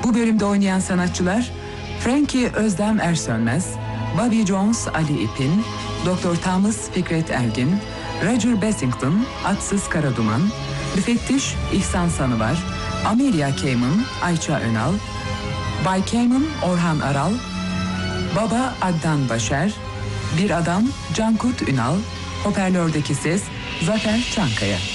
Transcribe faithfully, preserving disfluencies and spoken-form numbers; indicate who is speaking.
Speaker 1: Bu bölümde oynayan sanatçılar Frankie Özlem Ersönmez, Bobby Jones Ali İpin, Doktor Thomas Fikret Ergin, Roger Bessington Atsız Karaduman, Müfettiş İhsan Sanıvar, Amelia Kamen Ayça Önal, Bay Kamen Orhan Aral, Baba Adnan Başer, Bir Adam Cankut Ünal, hoparlördeki ses Zafer Çankaya.